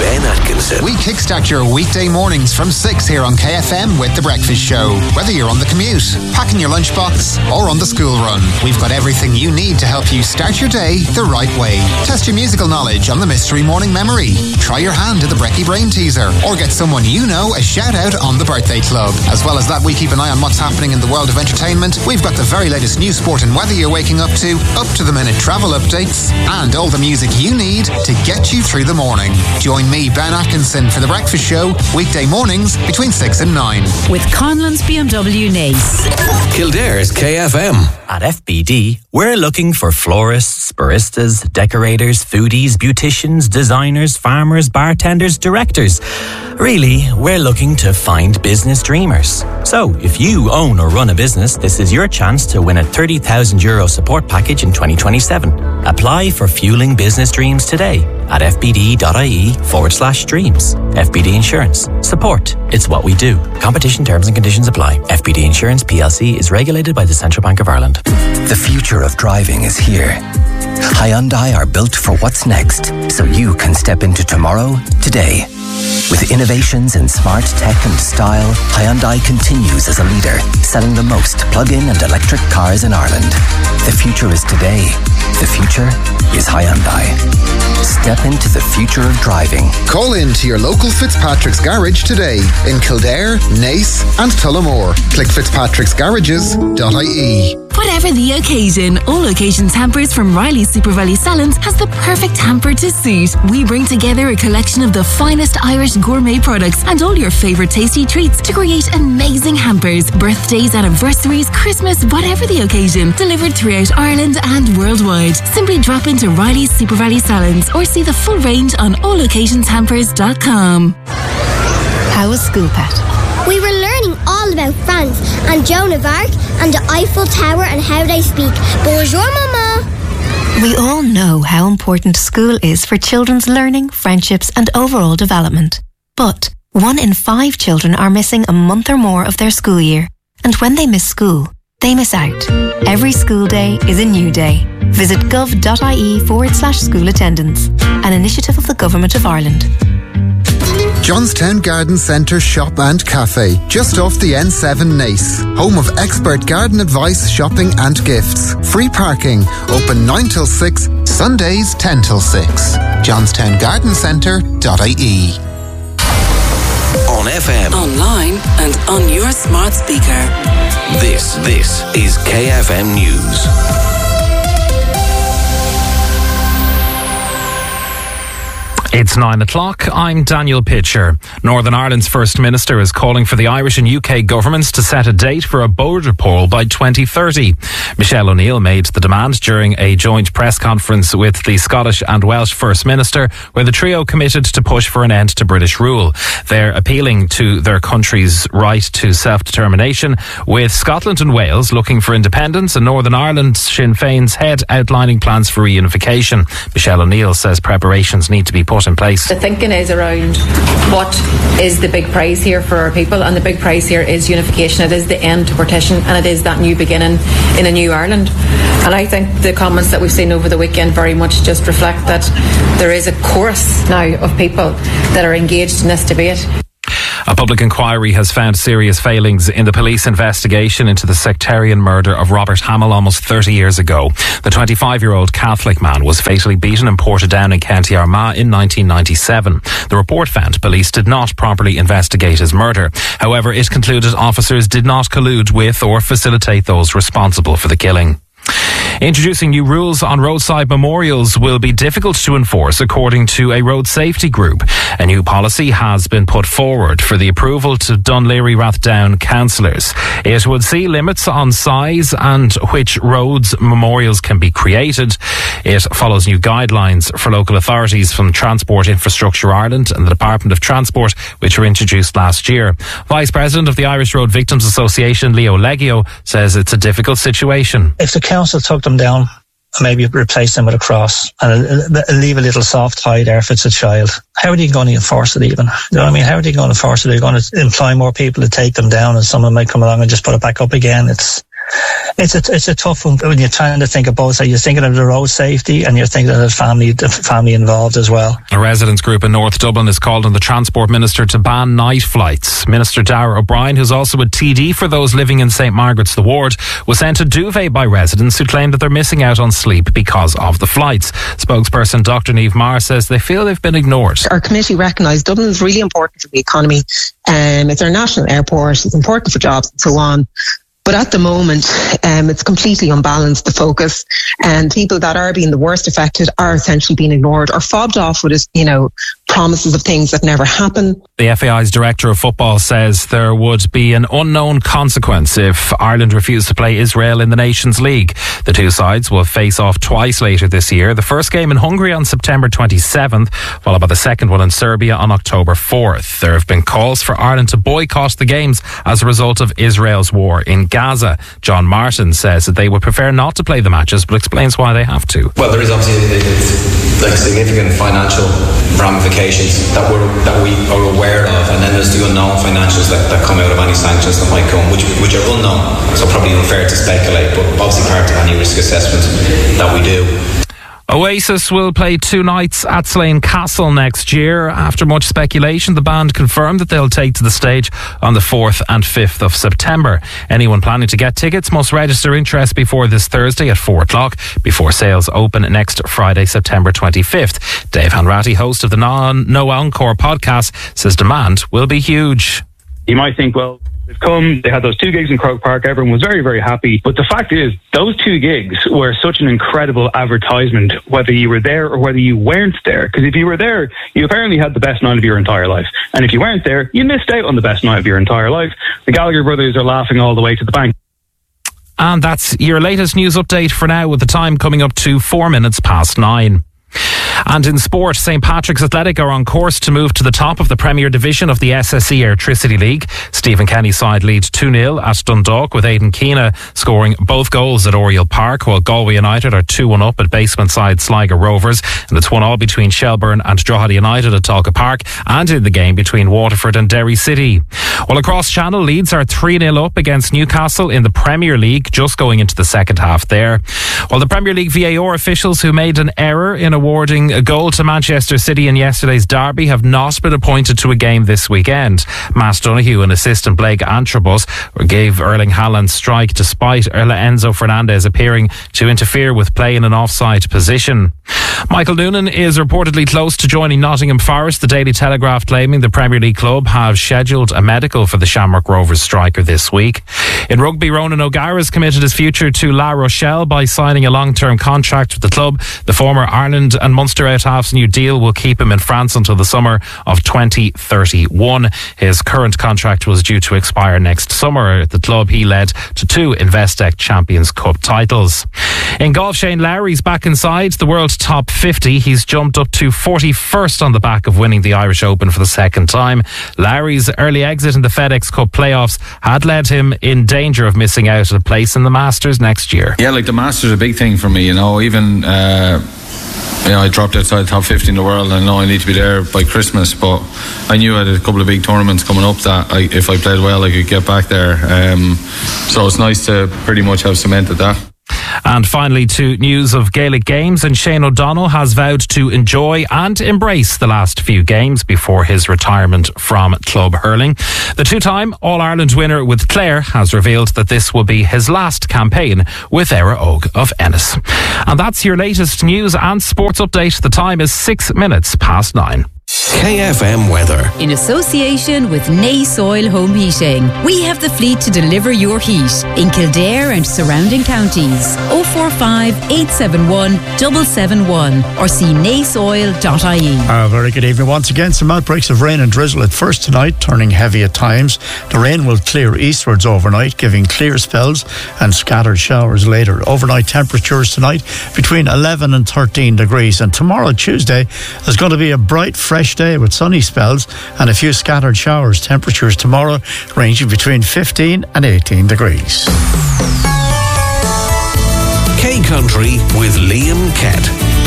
Ben Atkinson. We kickstart your weekday mornings from 6 here on KFM with The Breakfast Show. Whether you're on the commute, packing your lunchbox, or on the school run, we've got everything you need to help you start your day the right way. Test your musical knowledge on the Mystery Morning Memory. Try your hand at the Brecky Brain Teaser, or get someone you know a shout out on the Birthday Club. As well as that, we keep an eye on what's happening in the world of entertainment. We've got the very latest news, sport and weather you're waking up to the minute travel updates, and all the music you need to get you through the morning. Join me, Ben Atkinson, for The Breakfast Show, weekday mornings between 6 and 9. With Conlon's BMW Nace. Kildare's KFM. At FBD, we're looking for florists, baristas, decorators, foodies, beauticians, designers, farmers, bartenders, directors. Really, we're looking to find business dreamers. So, if you own or run a business, this is your chance to win a €30,000 support package in 2027. Apply for Fueling Business Dreams today at fbd.ie/dreams. FBD Insurance. Support. It's what we do. Competition terms and conditions apply. FBD Insurance PLC is regulated by the Central Bank of Ireland. The future of driving is here. Hyundai are built for what's next, so you can step into tomorrow, today. With innovations in smart tech and style, Hyundai continues as a leader, selling the most plug-in and electric cars in Ireland. The future is today. The future is Hyundai. Step into the future of driving. Call in to your local Fitzpatrick's Garage today in Kildare, Nace and Tullamore. Click fitzpatricksgarages.ie. Whatever the occasion, All Occasions Hampers from Riley's Super Value Salons has the perfect hamper to suit. We bring together a collection of the finest Irish gourmet products and all your favourite tasty treats to create amazing hampers. Birthdays, anniversaries, Christmas, whatever the occasion. Delivered throughout Ireland and worldwide. Simply drop into Riley's Super Value Salons or see the full range on allaccasionshampers.com. How was school, Pat? We were learning all about France and Joan of Arc and the Eiffel Tower and how they speak. Bonjour, Mama. We all know how important school is for children's learning, friendships and overall development. But 1 in 5 children are missing a month or more of their school year. And when they miss school, they miss out. Every school day is a new day. Visit gov.ie/school attendance, an initiative of the Government of Ireland. Johnstown Garden Centre Shop and Cafe, just off the N7 Nace. Home of expert garden advice, shopping and gifts. Free parking, open 9 till 6, Sundays 10 till 6. johnstowngardencentre.ie. On FM. Online and on your smart speaker. This is KFM News. It's 9 o'clock. I'm Daniel Pitcher. Northern Ireland's First Minister is calling for the Irish and UK governments to set a date for a border poll by 2030. Michelle O'Neill made the demand during a joint press conference with the Scottish and Welsh First Minister, where the trio committed to push for an end to British rule. They're appealing to their country's right to self-determination, with Scotland and Wales looking for independence and Northern Ireland Sinn Féin's head outlining plans for reunification. Michelle O'Neill says preparations need to be put in place. The thinking is around what is the big prize here for our people, and the big prize here is unification. It is the end to partition, and it is that new beginning in a new Ireland. And I think the comments that we've seen over the weekend very much just reflect that there is a chorus now of people that are engaged in this debate. A public inquiry has found serious failings in the police investigation into the sectarian murder of Robert Hamill almost 30 years ago. The 25-year-old Catholic man was fatally beaten in Portadown in County Armagh in 1997. The report found police did not properly investigate his murder. However, it concluded officers did not collude with or facilitate those responsible for the killing. Introducing new rules on roadside memorials will be difficult to enforce, according to a road safety group. A new policy has been put forward for the approval to Dún Laoghaire-Rathdown councillors. It would see limits on size and which roads memorials can be created. It follows new guidelines for local authorities from Transport Infrastructure Ireland and the Department of Transport, which were introduced last year. Vice President of the Irish Road Victims Association, Leo Leggio, says it's a difficult situation. If the council took them down, maybe replace them with a cross and leave a little soft tie there if it's a child, how are they going to enforce it even? You know what I mean? How are they going to enforce it? Are they going to employ more people to take them down and someone might come along and just put it back up again? It's a tough one when you're trying to think of both sides. You're thinking of the road safety and you're thinking of the family involved as well. A residents group in North Dublin is called on the Transport Minister to ban night flights. Minister Darragh O'Brien, who's also a TD for those living in St Margaret's the Ward, was sent a duvet by residents who claim that they're missing out on sleep because of the flights. Spokesperson Dr. Niamh Maher says they feel they've been ignored. Our committee recognised Dublin is really important for the economy. It's our national airport. It's important for jobs and so on. But at the moment, it's completely unbalanced, the focus, and people that are being the worst affected are essentially being ignored or fobbed off with, promises of things that never happen. The FAI's Director of Football says there would be an unknown consequence if Ireland refused to play Israel in the Nations League. The two sides will face off twice later this year. The first game in Hungary on September 27th, followed by the second one in Serbia on October 4th. There have been calls for Ireland to boycott the games as a result of Israel's war in Gaza. John Martin says that they would prefer not to play the matches, but explains why they have to. Well, there is obviously significant financial ramifications that we are aware of, and then there's the unknown financials that come out of any sanctions that might come, which are unknown, so probably unfair to speculate, but obviously part of any risk assessment that we do. Oasis will play 2 nights at Slane Castle next year. After much speculation, the band confirmed that they'll take to the stage on the 4th and 5th of September. Anyone planning to get tickets must register interest before this Thursday at 4 o'clock, before sales open next Friday, September 25th. Dave Hanratty, host of the No Encore podcast, says demand will be huge. You might think, well, they've come, they had those 2 gigs in Croke Park, everyone was very, very happy. But the fact is, those 2 gigs were such an incredible advertisement, whether you were there or whether you weren't there. Because if you were there, you apparently had the best night of your entire life. And if you weren't there, you missed out on the best night of your entire life. The Gallagher brothers are laughing all the way to the bank. And that's your latest news update for now, with the time coming up to 4 minutes past 9. And in sport, St Patrick's Athletic are on course to move to the top of the Premier Division of the SSE Airtricity League. Stephen Kenny's side leads 2-0 at Dundalk, with Aidan Keena scoring both goals at Oriel Park, while Galway United are 2-1 up at basement side Sligo Rovers, and it's 1-1 between Shelbourne and Drogheda United at Talca Park, and in the game between Waterford and Derry City. While across Channel, Leeds are 3-0 up against Newcastle in the Premier League, just going into the second half there. While the Premier League VAR officials who made an error in awarding a goal to Manchester City in yesterday's derby have not been appointed to a game this weekend. Mass Donoghue and assistant Blake Antrobus gave Erling Haaland strike despite Enzo Fernandez appearing to interfere with play in an offside position. Michael Noonan is reportedly close to joining Nottingham Forest. The Daily Telegraph claiming the Premier League club have scheduled a medical for the Shamrock Rovers striker this week. In rugby, Ronan O'Gara has committed his future to La Rochelle by signing a long-term contract with the club. The former Ireland and Munster out-half's new deal will keep him in France until the summer of 2031. His current contract was due to expire next summer. At the club, he led to 2 Investec Champions Cup titles. In golf, Shane Lowry's back inside the world's top 50. He's jumped up to 41st on the back of winning the Irish Open for the second time. Lowry's early exit in the FedEx Cup playoffs had led him in danger of missing out on a place in the Masters next year. Yeah, the Masters is a big thing for me, even I dropped outside the top 50 in the world, and I know I need to be there by Christmas, but I knew I had a couple of big tournaments coming up that if I played well I could get back there, so it's nice to pretty much have cemented that. And finally, to news of Gaelic games, and Shane O'Donnell has vowed to enjoy and embrace the last few games before his retirement from club hurling. The 2-time All-Ireland winner with Clare has revealed that this will be his last campaign with Éire Óg of Ennis. And that's your latest news and sports update. The time is 6 minutes past 9. KFM weather. In association with Nace Oil Home Heating, we have the fleet to deliver your heat in Kildare and surrounding counties. 045 871 771 or see naceoil.ie. Very good evening once again. Some outbreaks of rain and drizzle at first tonight, turning heavy at times. The rain will clear eastwards overnight, giving clear spells and scattered showers later. Overnight temperatures tonight between 11 and 13 degrees. And tomorrow, Tuesday, there's going to be a bright, fresh day with sunny spells and a few scattered showers. Temperatures tomorrow ranging between 15 and 18 degrees. K Country with Liam Kett.